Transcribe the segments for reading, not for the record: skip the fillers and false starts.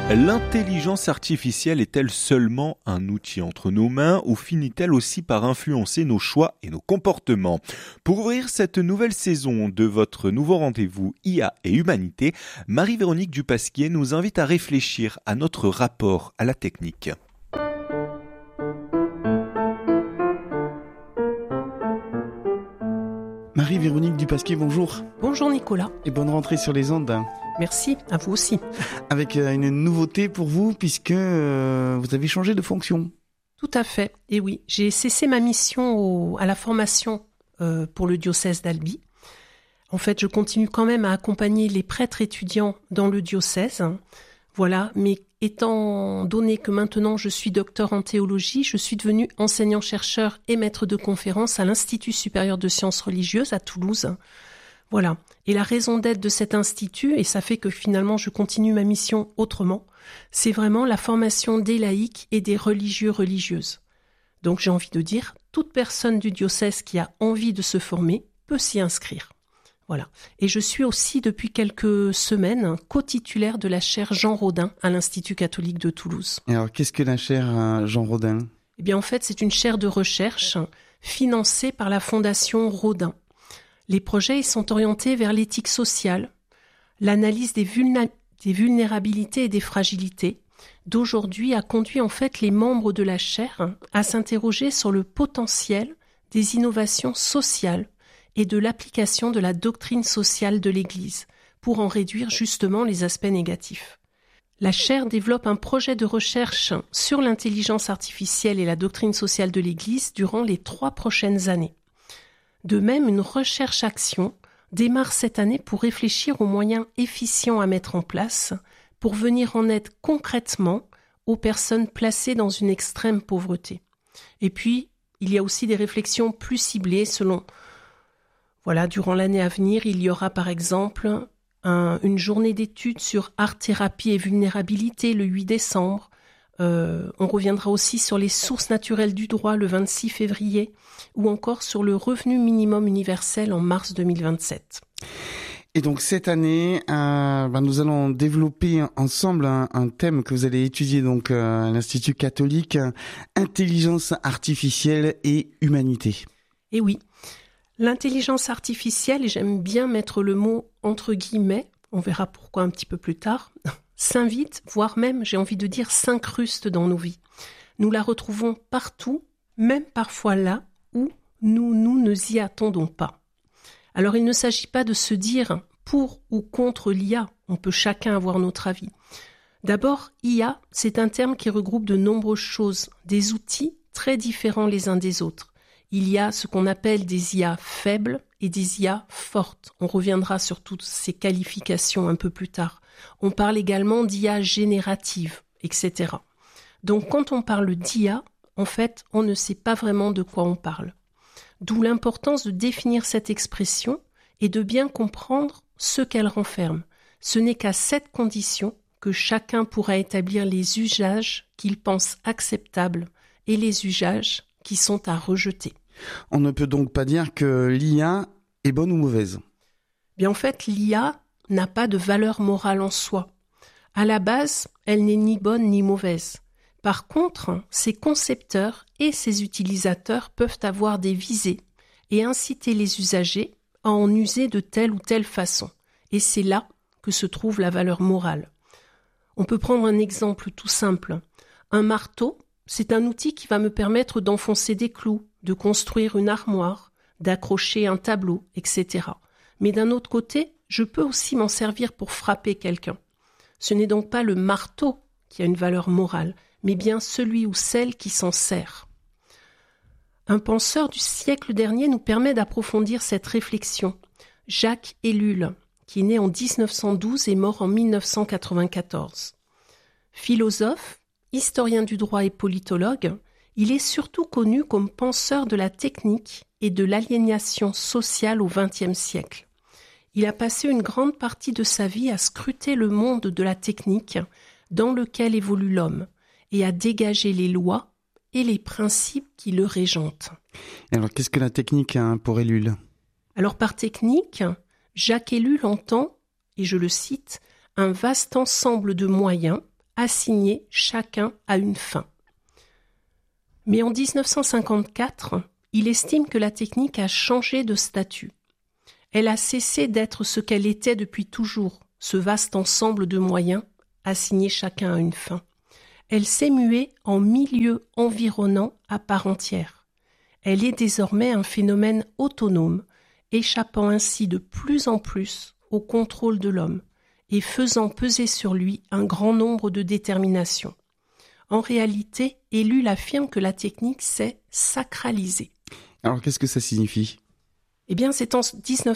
L'intelligence artificielle est-elle seulement un outil entre nos mains ou finit-elle aussi par influencer nos choix et nos comportements ? Pour ouvrir cette nouvelle saison de votre nouveau rendez-vous IA et Humanité, Marie-Véronique Dupasquier nous invite à réfléchir à notre rapport à la technique. Marie-Véronique Dupasquier, bonjour. Bonjour Nicolas. Et bonne rentrée sur les ondes. Merci, à vous aussi. Avec une nouveauté pour vous, puisque vous avez changé de fonction. Tout à fait, et oui. J'ai cessé ma mission à la formation pour le diocèse d'Albi. En fait, je continue quand même à accompagner les prêtres étudiants dans le diocèse. Voilà, mais étant donné que maintenant je suis docteur en théologie, je suis devenue enseignant-chercheur et maître de conférence à l'Institut supérieur de sciences religieuses à Toulouse. Voilà. Et la raison d'être de cet institut, et ça fait que finalement je continue ma mission autrement, c'est vraiment la formation des laïcs et des religieuses. Donc j'ai envie de dire, toute personne du diocèse qui a envie de se former peut s'y inscrire. Voilà. Et je suis aussi depuis quelques semaines co-titulaire de la chaire Jean Rodin à l'Institut catholique de Toulouse. Et alors qu'est-ce que la chaire Jean Rodin ? Eh bien en fait c'est une chaire de recherche financée par la Fondation Rodin. Les projets ils sont orientés vers l'éthique sociale, l'analyse des vulnérabilités et des fragilités d'aujourd'hui a conduit en fait les membres de la chaire à s'interroger sur le potentiel des innovations sociales et de l'application de la doctrine sociale de l'Église pour en réduire justement les aspects négatifs. La chaire développe un projet de recherche sur l'intelligence artificielle et la doctrine sociale de l'Église durant les 3 prochaines années. De même, une recherche-action démarre cette année pour réfléchir aux moyens efficients à mettre en place pour venir en aide concrètement aux personnes placées dans une extrême pauvreté. Et puis, il y a aussi des réflexions plus ciblées selon... Voilà, durant l'année à venir, il y aura par exemple une journée d'études sur art-thérapie et vulnérabilité le 8 décembre. On reviendra aussi sur les sources naturelles du droit le 26 février ou encore sur le revenu minimum universel en mars 2027. Et donc cette année, nous allons développer ensemble un thème que vous allez étudier donc à l'Institut catholique, intelligence artificielle et humanité. Et oui, l'intelligence artificielle, et j'aime bien mettre le mot entre guillemets, on verra pourquoi un petit peu plus tard, s'invite, voire même, j'ai envie de dire, s'incruste dans nos vies. Nous la retrouvons partout, même parfois là où nous ne y attendons pas. Alors il ne s'agit pas de se dire pour ou contre l'IA, on peut chacun avoir notre avis. D'abord, IA, c'est un terme qui regroupe de nombreuses choses, des outils très différents les uns des autres. Il y a ce qu'on appelle des IA faibles et des IA fortes. On reviendra sur toutes ces qualifications un peu plus tard. On parle également d'IA générative, etc. Donc quand on parle d'IA, en fait, on ne sait pas vraiment de quoi on parle. D'où l'importance de définir cette expression et de bien comprendre ce qu'elle renferme. Ce n'est qu'à cette condition que chacun pourra établir les usages qu'il pense acceptables et les usages qui sont à rejeter. On ne peut donc pas dire que l'IA est bonne ou mauvaise ? Bien en fait, l'IA n'a pas de valeur morale en soi. À la base, elle n'est ni bonne ni mauvaise. Par contre, ses concepteurs et ses utilisateurs peuvent avoir des visées et inciter les usagers à en user de telle ou telle façon. Et c'est là que se trouve la valeur morale. On peut prendre un exemple tout simple. Un marteau, c'est un outil qui va me permettre d'enfoncer des clous, de construire une armoire, d'accrocher un tableau, etc. Mais d'un autre côté, je peux aussi m'en servir pour frapper quelqu'un. Ce n'est donc pas le marteau qui a une valeur morale, mais bien celui ou celle qui s'en sert. Un penseur du siècle dernier nous permet d'approfondir cette réflexion. Jacques Ellul, qui est né en 1912 et mort en 1994. Philosophe, historien du droit et politologue, il est surtout connu comme penseur de la technique et de l'aliénation sociale au XXe siècle. Il a passé une grande partie de sa vie à scruter le monde de la technique dans lequel évolue l'homme et à dégager les lois et les principes qui le régentent. Alors, qu'est-ce que la technique pour Ellul ? Alors, par technique, Jacques Ellul entend, et je le cite, un vaste ensemble de moyens assignés chacun à une fin. Mais en 1954, il estime que la technique a changé de statut. Elle a cessé d'être ce qu'elle était depuis toujours, ce vaste ensemble de moyens, assignés chacun à une fin. Elle s'est muée en milieu environnant à part entière. Elle est désormais un phénomène autonome, échappant ainsi de plus en plus au contrôle de l'homme et faisant peser sur lui un grand nombre de déterminations. En réalité, Ellul affirme que la technique s'est sacralisée. Alors qu'est-ce que ça signifie ? Eh bien, c'est en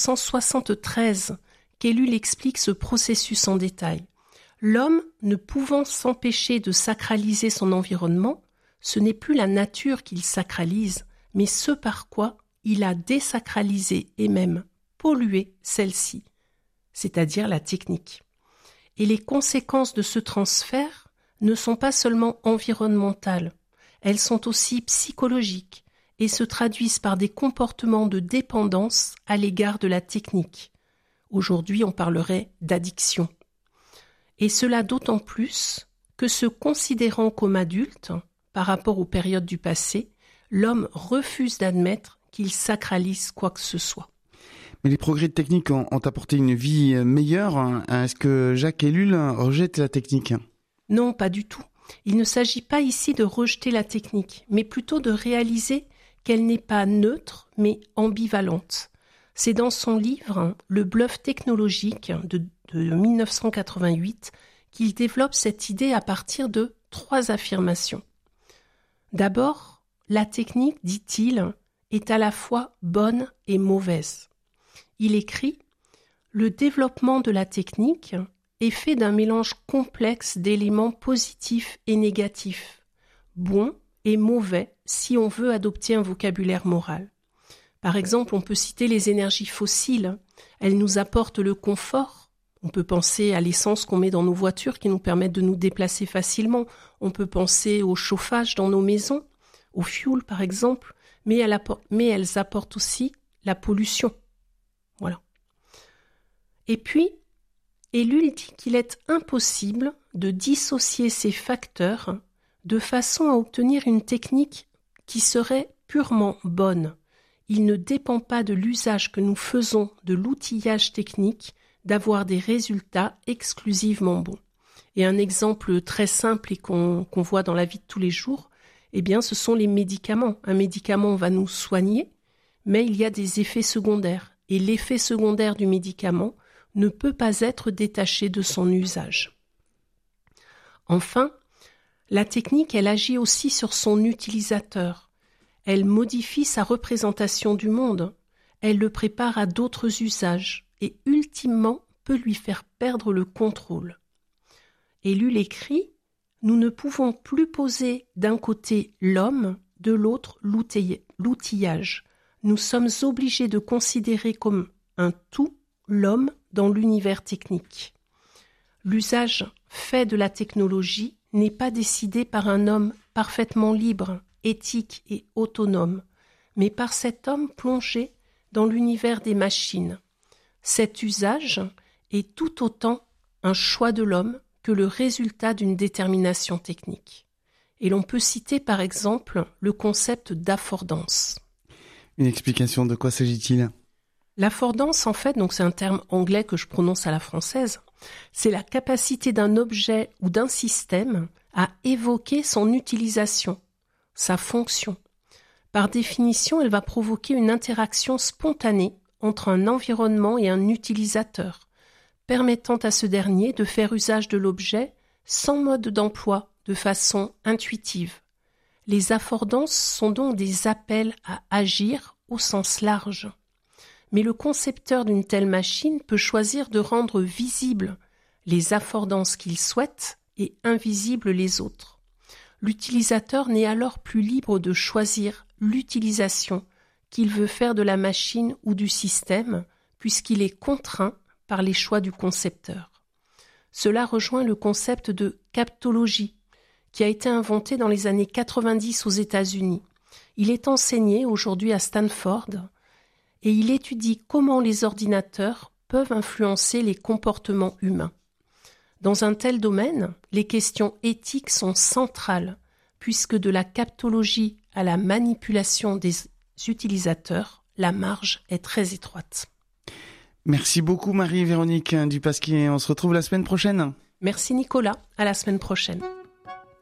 1973 qu'Ellul explique ce processus en détail. L'homme, ne pouvant s'empêcher de sacraliser son environnement, ce n'est plus la nature qu'il sacralise, mais ce par quoi il a désacralisé et même pollué celle-ci, c'est-à-dire la technique. Et les conséquences de ce transfert ne sont pas seulement environnementales, elles sont aussi psychologiques et se traduisent par des comportements de dépendance à l'égard de la technique. Aujourd'hui, on parlerait d'addiction. Et cela d'autant plus que se considérant comme adulte, par rapport aux périodes du passé, l'homme refuse d'admettre qu'il sacralise quoi que ce soit. Mais les progrès de technique ont apporté une vie meilleure. Est-ce que Jacques Ellul rejette la technique ? Non, pas du tout. Il ne s'agit pas ici de rejeter la technique, mais plutôt de réaliser qu'elle n'est pas neutre, mais ambivalente. C'est dans son livre « Le bluff technologique » de 1988 qu'il développe cette idée à partir de 3 affirmations. D'abord, la technique, dit-il, est à la fois bonne et mauvaise. Il écrit « Le développement de la technique est fait d'un mélange complexe d'éléments positifs et négatifs, bons et mauvais si on veut adopter un vocabulaire moral. Par exemple, on peut citer les énergies fossiles. Elles nous apportent le confort. On peut penser à l'essence qu'on met dans nos voitures qui nous permettent de nous déplacer facilement. On peut penser au chauffage dans nos maisons, au fioul par exemple, mais elles apportent aussi la pollution. Voilà. Et puis, Ellul dit qu'il est impossible de dissocier ces facteurs de façon à obtenir une technique qui serait purement bonne. Il ne dépend pas de l'usage que nous faisons de l'outillage technique d'avoir des résultats exclusivement bons. Et un exemple très simple et qu'on voit dans la vie de tous les jours, eh bien, ce sont les médicaments. Un médicament va nous soigner, mais il y a des effets secondaires. Et l'effet secondaire du médicament ne peut pas être détaché de son usage. Enfin, la technique, elle agit aussi sur son utilisateur. Elle modifie sa représentation du monde. Elle le prépare à d'autres usages et ultimement peut lui faire perdre le contrôle. Ellul écrit « Nous ne pouvons plus poser d'un côté l'homme, de l'autre l'outillage. Nous sommes obligés de considérer comme un tout l'homme dans l'univers technique. L'usage fait de la technologie n'est pas décidé par un homme parfaitement libre, éthique et autonome, mais par cet homme plongé dans l'univers des machines. Cet usage est tout autant un choix de l'homme que le résultat d'une détermination technique. Et l'on peut citer par exemple le concept d'affordance. Une explication, de quoi s'agit-il ? L'affordance, en fait, donc c'est un terme anglais que je prononce à la française, c'est la capacité d'un objet ou d'un système à évoquer son utilisation, sa fonction. Par définition, elle va provoquer une interaction spontanée entre un environnement et un utilisateur, permettant à ce dernier de faire usage de l'objet sans mode d'emploi, de façon intuitive. Les affordances sont donc des appels à agir au sens large. Mais le concepteur d'une telle machine peut choisir de rendre visibles les affordances qu'il souhaite et invisibles les autres. L'utilisateur n'est alors plus libre de choisir l'utilisation qu'il veut faire de la machine ou du système, puisqu'il est contraint par les choix du concepteur. Cela rejoint le concept de captologie, qui a été inventé dans les années 90 aux États-Unis. Il est enseigné aujourd'hui à Stanford et il étudie comment les ordinateurs peuvent influencer les comportements humains. Dans un tel domaine, les questions éthiques sont centrales, puisque de la captologie à la manipulation des utilisateurs, la marge est très étroite. Merci beaucoup Marie-Véronique Dupasquier. On se retrouve la semaine prochaine. Merci Nicolas, à la semaine prochaine.